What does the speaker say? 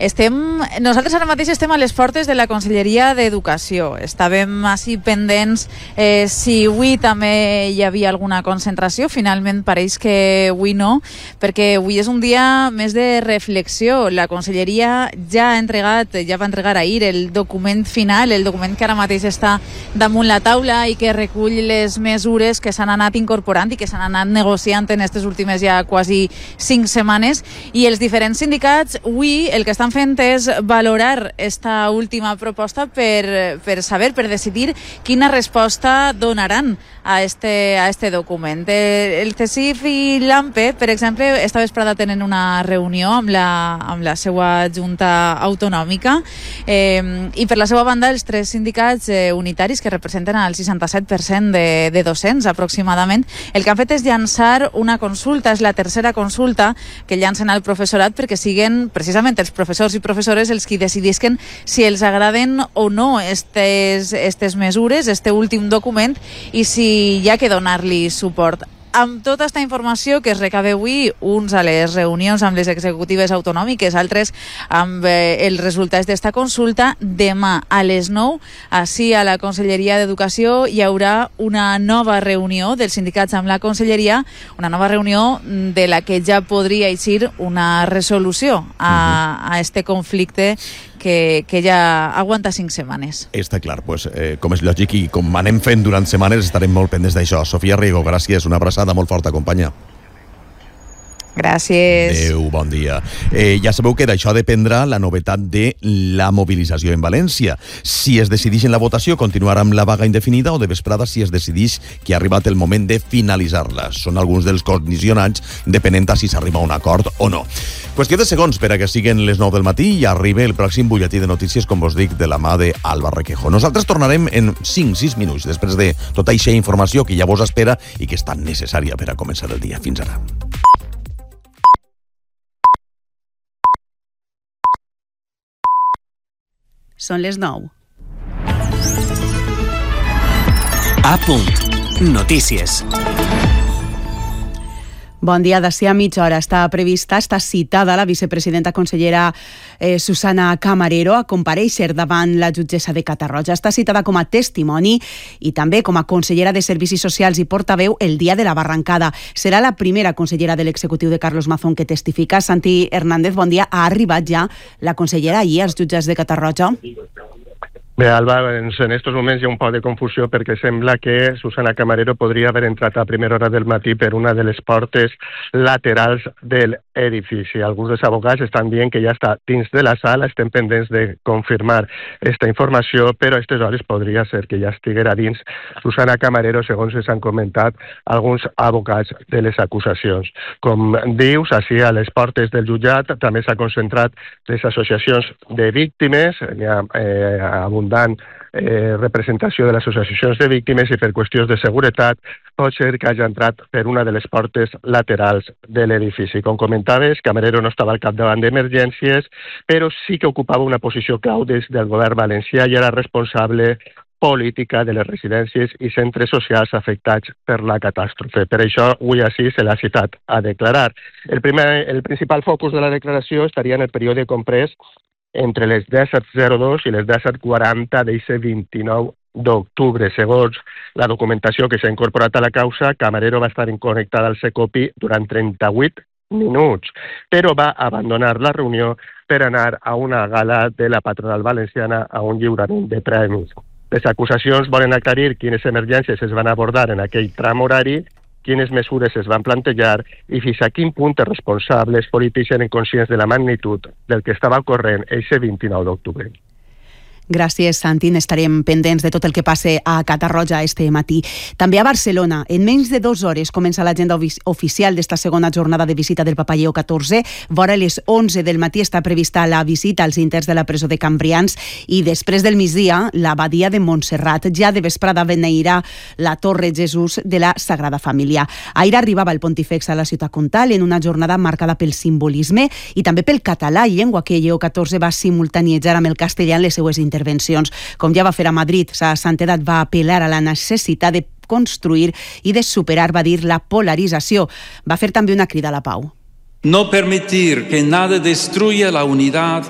Nosaltres ara mateix estem a les portes de la Conselleria d'Educació. Estàvem així pendents si avui també hi havia alguna concentració. Finalment pareix que avui no, perquè avui és un dia més de reflexió. La Conselleria ja va entregar ahir el document final, el document que ara mateix està damunt la taula i que recull les mesures que s'han anat incorporant i que s'han anat negociant en aquestes últimes ja quasi 5 setmanes. I els diferents sindicats avui el que estan fent és valorar esta última proposta per saber, per decidir quina resposta donaran a este document. El CESIF i l'AMPE, per exemple, esta vesprada tenen una reunió amb la seva Junta Autonòmica i per la seva banda els 3 sindicats unitaris que representen el 67% de docents aproximadament, el que han fet és llançar una consulta, és la tercera consulta que llancen al professorat perquè siguen precisament els professors i professores els qui decidisquen si els agraden o no estes mesures, este últim document, i si hi ha que donar-li suport. Amb tota aquesta informació que es recaba avui, uns a les reunions amb les executives autonòmiques, altres amb els resultats d'esta consulta, demà a les 9, així a la Conselleria d'Educació hi haurà una nova reunió dels sindicats amb la Conselleria, una nova reunió de la que ja podria eixir una resolució a este conflicte que ja aguanta 5 setmanes. Està clar, com és lògic i com anem fent durant setmanes estarem molt pendents d'això. Sofia Riego, gràcies, una abraçada molt forta, companya. Gràcies. Adéu, bon dia. Ja sabeu que d'això dependrà la novetat de la mobilització en València. Si es decideix en la votació, continuarà amb la vaga indefinida, o de vesprada si es decideix que ha arribat el moment de finalitzar-la. Són alguns dels condicionants, depenent si s'arriba a un acord o no. Qüestió de segons per a que siguin les 9 del matí i arribi el pròxim butlletí de notícies, com vos dic, de la mà d'Alba Requejo. Nosaltres tornarem en 5-6 minuts, després de tota aquesta informació que ja vos espera i que és tan necessària per a començar el dia. Fins ara. Són les 9. A punt. Notícies. Bon dia. D'ací a mitja hora està citada la vicepresidenta consellera Susana Camarero a comparèixer davant la jutgessa de Catarroja. Està citada com a testimoni i també com a consellera de Servicis Socials i portaveu el dia de la barrancada. Serà la primera consellera de l'executiu de Carlos Mazón que testifica. Santi Hernández, bon dia. Ha arribat ja la consellera ahir als jutges de Catarroja? Bé, Alba, en estos moments hi ha un poc de confusió perquè sembla que Susana Camarero podria haver entrat a primera hora del matí per una de les portes laterals de l'edifici. Alguns dels advocats estan dient que ja està dins de la sala, estem pendents de confirmar aquesta informació, però a aquestes hores podria ser que ja estiguera dins Susana Camarero, segons ens han comentat alguns advocats de les acusacions. Com dius, així a les portes del jutjat també s'ha concentrat les associacions de víctimes, n'hi ha abundant representació de les associacions de víctimes i per qüestions de seguretat pot ser que hagi entrat per una de les portes laterals de l'edifici. Com comentaves, Camarero no estava al capdavant d'emergències, però sí que ocupava una posició clau des del govern valencià i era responsable política de les residències i centres socials afectats per la catàstrofe. Per això, avui així se l'ha citat a declarar. El principal focus de la declaració estaria en el període comprès entre les 17:02 i les 17:40 d'aquest 29 d'octubre. Segons la documentació que s'ha incorporat a la causa, Camarero va estar connectada al Secopi durant 38 minuts, però va abandonar la reunió per anar a una gala de la patronal valenciana a un lliurament de premis. Les acusacions volen aclarir quines emergències es van abordar en aquell tram horari, quines mesures es van plantejar i fins a quin punt els responsables polítics eren conscients de la magnitud del que estava ocorrent aquest 29 d'octubre. Gràcies, Santi. Estarem pendents de tot el que passe a Catarroja este matí. També a Barcelona, en menys de 2 hores, comença l'agenda oficial d'esta segona jornada de visita del Papa Lleó XIV. Vora les 11 del matí està prevista la visita als interns de la presó de Cambrians i després del migdia, l'abadia de Montserrat. Ja de vesprada beneirà la Torre Jesús de la Sagrada Família. Ahir arribava el pontífex a la ciutat comtal en una jornada marcada pel simbolisme i també pel català, llengua que Lleó XIV va simultaniejar amb el castellà en les seues intervencions. Com ja va fer a Madrid, sa santedat va apel·lar a la necessitat de construir i de superar, va dir, la polarització. Va fer també una crida a la pau. No permitir que nada destruya la unidad